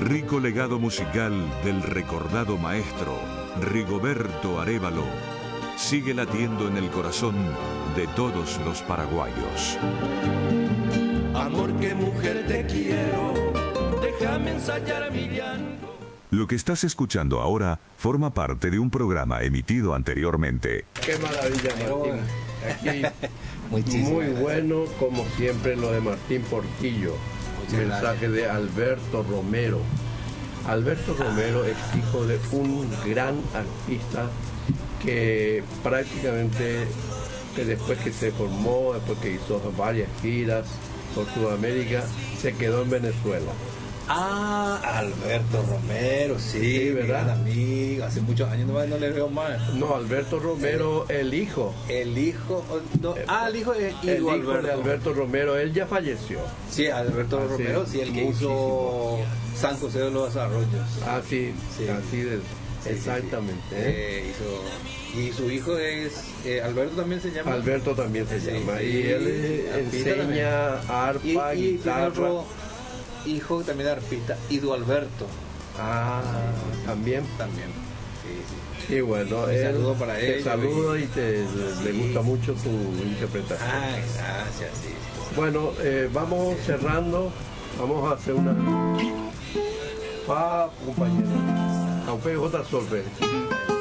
Rico legado musical del recordado maestro Rigoberto Arévalo sigue latiendo en el corazón de todos los paraguayos. Amor, que mujer te quiero, déjame ensayar mi llanto. Lo que estás escuchando ahora forma parte de un programa emitido anteriormente. Qué maravilla, Martín. Aquí muy bueno, como siempre, lo de Martín Portillo. Mensaje de Alberto Romero. Alberto Romero es hijo de un gran artista que prácticamente, que después que se formó, después que hizo varias giras por Sudamérica, se quedó en Venezuela. Ah, Alberto Romero, sí, ¿verdad? gran amigo, hace muchos años no le veo más. No, Alberto Romero, el hijo. El hijo, no, el hijo es El hijo Alberto. de Alberto Romero, él ya falleció. Sí, Alberto Romero, sí, el que hizo San José de los Arroyos. Ah, sí, Sí. así de, Sí, exactamente. Y su hijo es, Alberto también se llama. Alberto también se Sí, llama. sí. Y él Arpista enseña arpa, y tiene guitarra. otro hijo también de arpista, Ido Alberto. Ah, también. También. Sí, sí. Y bueno, Un él saludo para te ellos saluda y le Sí. gusta mucho tu interpretación. Ah, gracias, sí. Bueno, vamos cerrando. Vamos a hacer una... Pa, compañero. Aunque J. Solve.